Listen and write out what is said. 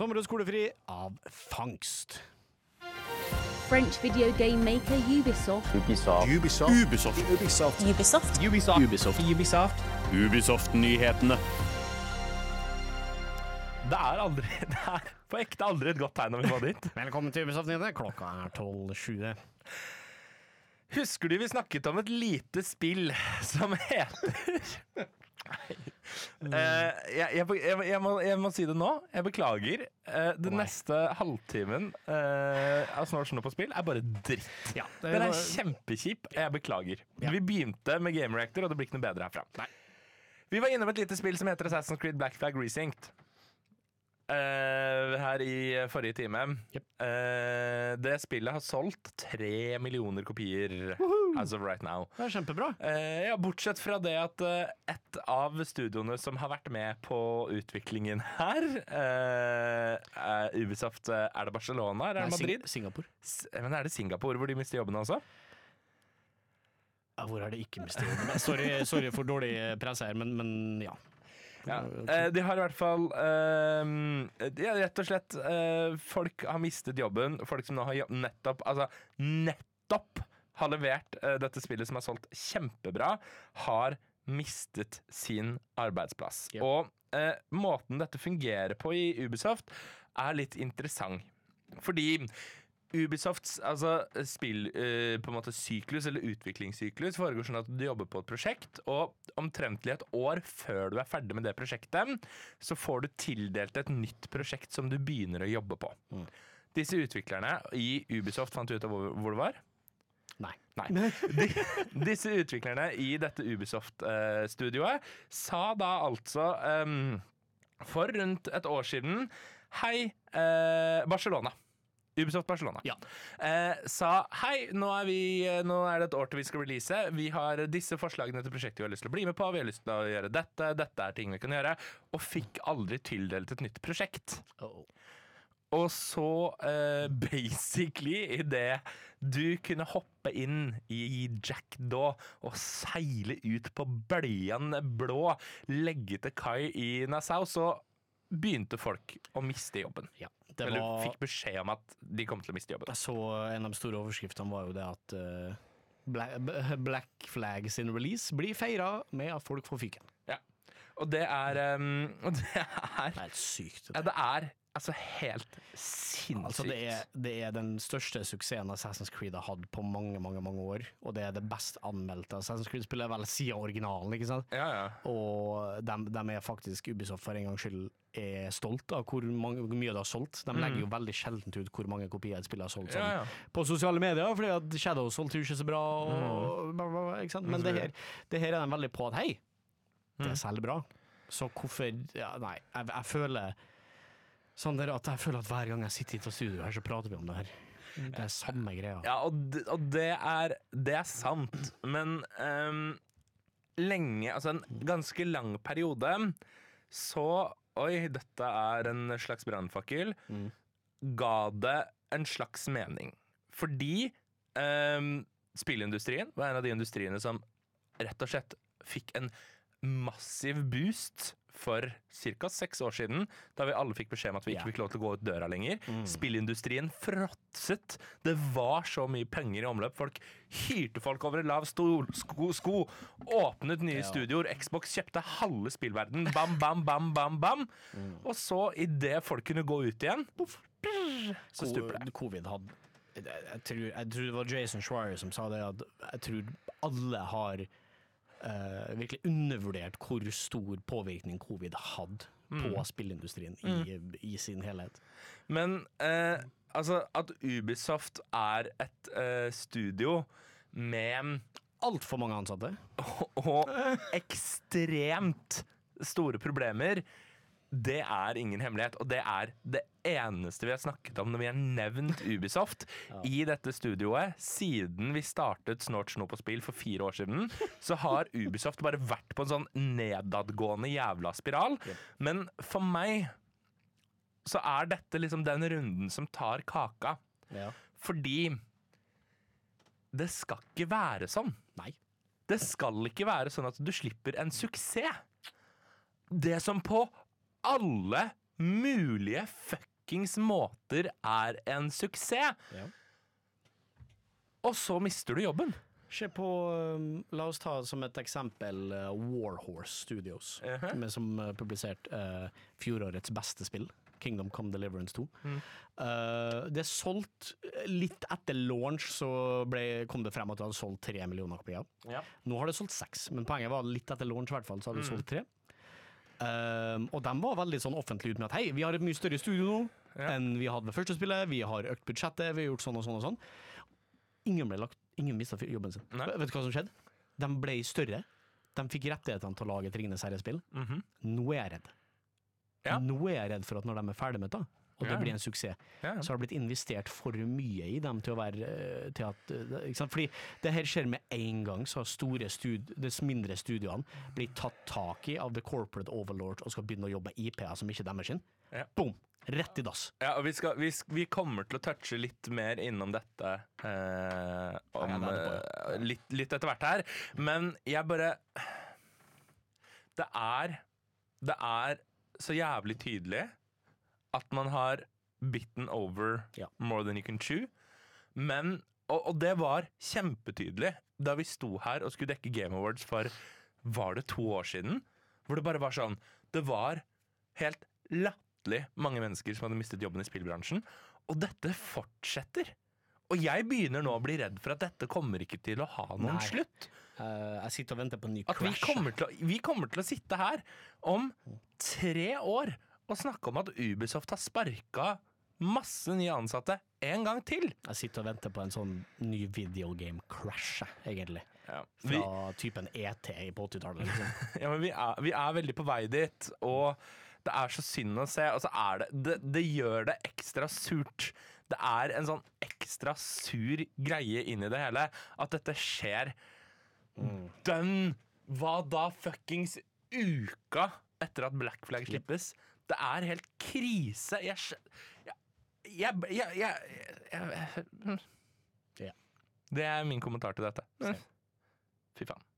sommer- og skolefri av fangst. French video game maker Ubisoft. Ubisoft-nyhetene. Det er på ekte aldri et godt tegn når vi var dit. Velkommen til Ubisoft-nyhetene. Klokka 12:20. Husker du vi snakket om et lite spill som heter jeg må si det nå. Jeg beklager. Den neste halvtimen av Snårsen på spill er bare dritt. Ja, Den er kjempekjip. Jeg beklager. Vi begynte med Game Reactor, og det blir ikke noe bedre herfra. Nei. Vi var innom et lite spill som heter Assassin's Creed Black Flag Resynced. Her i forrige time. Yep. Det spillet har solgt 3 millioner kopier as of right now. Det er kjempebra. Ja, bortsett fra det at et av studioene som har vært med på utviklingen her, Ubisoft, er det Barcelona eller er det Madrid? Singapore. Men er det Singapore hvor de mister jobben også? Ja, hvor er det ikke mistet jobben? Sorry for dårlig presse her, men ja. Ja. De har i hvert fall rett og slett folk har mistet jobben. Folk som nå har nettopp har levert dette spillet som har solgt kjempebra, har mistet sin arbeidsplass. Yep. Og måten dette fungerer på i Ubisoft er litt interessant. Fordi Ubisofts spill på en måte syklus eller utviklingssyklus foregår sånn at du jobber på et prosjekt, og omtrentlig et år før du er ferdig med det prosjektet, så får du tildelt et nytt prosjekt som du begynner å jobbe på. Disse utviklerne i Ubisoft fant ut av hvor det var? Nei. Disse utviklerne i dette Ubisoft-studioet sa da altså for rundt et år siden: hei, Barcelona. Ubisoft Barcelona sa hei, nå er det et år til vi skal release. Vi har disse forslagene til prosjektet vi har lyst til å bli med på. Vi har lyst til å gjøre dette er ting vi kan gjøre. Og fikk aldri tildelt et nytt prosjekt. Og så basically i det du kunne hoppe inn i Jackdaw og seile ut på bølgen blå, legge til kai i Nassau, så begynte folk å miste jobben. Ja, Eller fikk beskjed om at de kom til å miste jobben. Jeg så en av de store overskriftene var jo det at Black Flag sin release blir feiret med at folk får fyken. Ja, og det er Det er helt sykt. Det er altså helt sinnssykt. Altså det er den største suksessen Assassin's Creed har hatt på mange, mange, mange år, og det er det best anmeldte Assassin's Creed-spillet vel siden originalen, ikke sant? Ja. Og de er faktisk, Ubisoft for en gangs skyld, er stolt av hvor mye det har solgt. De legger jo veldig sjeldent ut hvor mange kopier et spill har solgt på sosiale medier, fordi at Shadow solgte jo ikke så bra, ikke sant? Men det her er de veldig på at hei, det er særlig bra. Så hvorfor, nei, jeg føler sånn at hver gang jeg sitter i et studio her, så prater vi om det her. Det er samme greia. Ja, og det er sant, men lenge, altså en ganske lang periode, så dette er en slags brannfakkel, ga det en slags mening. Fordi spillindustrien var en av de industriene som rett og slett fikk en massiv boost for ca. 6 år siden, da vi alle fikk beskjed om at vi ikke fikk lov til å gå ut døra lenger. Spillindustrien fråtset. Det var så mye penger i omløp. Folk hyrte folk over en lav sko, åpnet nye studioer, Xbox kjøpte halve spillverden, bam, bam, bam, bam, bam. Og så, i det folk kunne gå ut igjen, så stuper det. Covid hadde, jeg tror det var Jason Schreier som sa det, at jeg tror alle har virkelig undervurdert hvor stor påvirkning covid hadde på spillindustrien i sin helhet. Men altså at Ubisoft er et studio med alt for mange ansatte og ekstremt store problemer, det er ingen hemmelighet, og det er det eneste vi har snakket om når vi har nevnt Ubisoft i dette studioet. Siden vi startet Snort Snop og Spill for 4 år siden, så har Ubisoft bare vært på en sånn nedadgående jævla spiral. Men for meg så er dette liksom den runden som tar kaka. Fordi det skal ikke være sånn. Nei. Det skal ikke være sånn at du slipper en suksess. Det som på alle mulige fuckings måter en suksess. Ja. Og så mister du jobben. Se på, la oss ta som et eksempel Warhorse Studios, som publiserte fjorårets beste spill, Kingdom Come Deliverance 2. Det solgt litt etter launch, så kom det frem at det hadde solgt 3 millioner kopier. Ja. Nå har det solgt 6, men poenget var litt etter launch i hvert fall, så hadde det solgt 3. Og de var veldig sånn offentlig ut med at hei, vi har et mye større studio nå enn vi hadde ved første spillet, vi har økt budsjettet, vi har gjort sånn og sånn og sånn. Ingen mistet jobben sin. Nei. Vet du hva som skjedde? De ble større. De fikk rettighetene til å lage et Ringenes herre-spill. Nå er jeg redd. Ja. Nå er jeg redd for at når de er ferdig med det, og det blir en suksess, så har det blitt investert for mye i dem til å være til at, ikke sant? Fordi det her skjer med en gang, så har de mindre studioene blitt tatt tak i av the corporate overlord og skal begynne å jobbe med IP-er som ikke deres sin. Boom! Rett i dass. Ja, og vi kommer til å touche litt mer innom dette litt etter hvert her, men jeg bare det er så jævlig tydelig at man har bitten over more than you can chew, men og det var kjempetydelig da vi sto her og skulle dekke Game Awards for, var det 2 år siden, hvor det bare var sånn, det var helt mange mennesker som hadde mistet jobben i spillbransjen, og dette fortsetter. Og jeg begynner nå å bli redd for at dette kommer ikke til å ha noen slutt. Jeg sitter og venter på en ny crash. Vi kommer til å sitte her om 3 år og snakke om at Ubisoft har sparket masse nye ansatte en gang til. Jeg sitter og venter på en sånn ny videogame crash, egentlig. Ja. Fra typen ET på 80-tallet, liksom. Ja, men vi er veldig på vei dit, og det er så synd å se, og så det gjør det ekstra surt. Det er en sånn ekstra sur greie inn i det hele, at dette skjer hva da fuckings uka etter at Black Flag slippes. Det er helt krise. Det er min kommentar til dette. Fy faen.